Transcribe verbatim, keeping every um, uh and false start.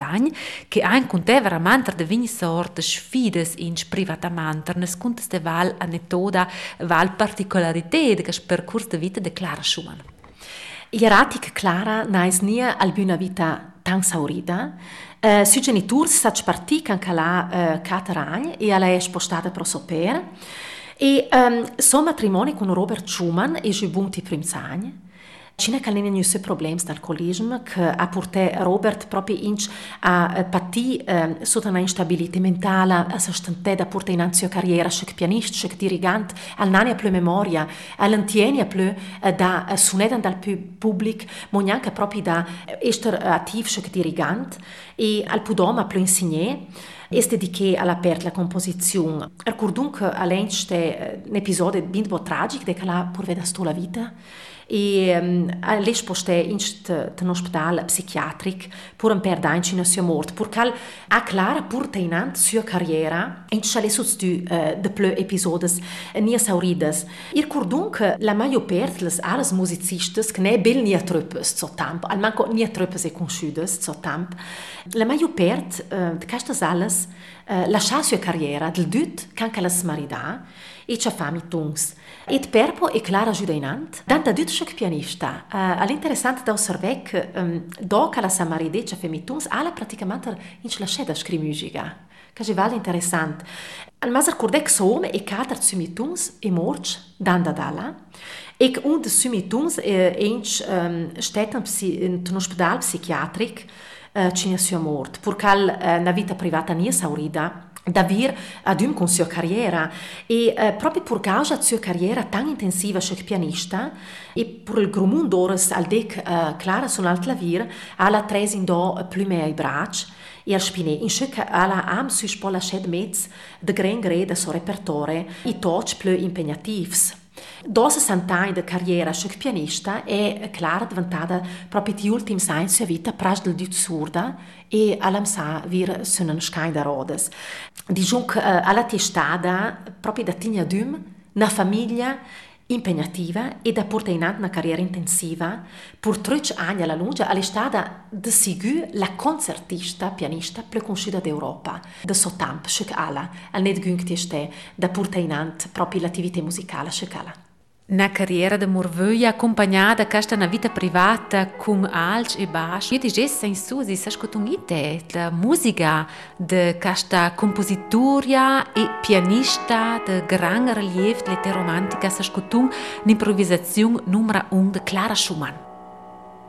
Agn, che ha incontrato veramente de vigni sorte sfides in privatamente, ne scontes de val anetoda, val particolarità de che percorso de vita de Clara Schumann. Ieratic Clara nais nia albuna vita tan saurida. Uh, Sui genitori sa partì anche là uh, Cateragn e alla è spostata pro soper. E um, suo matrimonio con Robert Schumann è giunti primsagn. C'è che non hanno problemi d'alcolismo che ha portato Robert proprio in a patire eh, sotto una instabilità mentale, a sostenere da portare in anzi carriera, come pianista, come dirigente, al nani a più memoria, all'antieni a più eh, da eh, suonare dal pubblico, ma anche proprio da essere attivo come dirigente e al pudoma a più insegnare. E dediché alla per la composizione. Ricordo che all'inizio un episodio molto tragico che la pur veda sto la vita e um, lei sposte in un ospedale psichiatrico pur un per d'anni in sua morte perché a Clara pur teinant sua carriera in c'è le sostu uh, de pleu episodi nie saurides. Ir ricordo che la maggior parte les alles musicistes che ne bel nie truppes zo tamp, al manco nie truppes e conosciudes zo tamp. La maggior parte uh, de castas alles uh, lascia sua carriera del dut canca las marida e c'ha fami tungs. Et perpo è Clara giudeinant, danta dut sciocc pianista. Uh, All'interessante da osservare che um, doca la samaride c'ha fami tungs, alla praticamente in la sceda scri musica. Che è vale interessante. Al mas ricordec som e cater sumi tungs e morch danda dalla. E un de sumi tungs è in um, stet in un ospedale psichiatric uh, c'è sua morte. Perché uh, una vita privata nie saurida da vir ad un con sua carriera e eh, proprio per causa della sua carriera tan intensiva come pianista e per il grumun d'ores al dec eh, Clara son altla vir alla tres in do plume ai bracci e al spine in che alla am sui spola shed mezz de gran greda so repertore i toch più impegnativs. Dopo sessanta anni di carriera come pianista è Clara diventata proprio gli ultimi anni della sua vita pras del dut surda e all'amsa vir sono scain da rodes. Diciamo che uh, alla testata proprio da tigna d'um, una famiglia impegnativa e da portare in una carriera intensiva per tre anni alla lunga è stata di sicuro la concertista pianista più conosciuta d'Europa da suo tempo, che alla al net giunti ste da portare in proprio l'attività musicale che alla. Una carriera de morvöia accompagnata a una vita privata con alti e bassi. Io dicevo in Susi, sai che la musica di questa compositoria e pianista di gran rilievo dell'età romantica, sai che un'improvvisazione numero uno di Clara Schumann.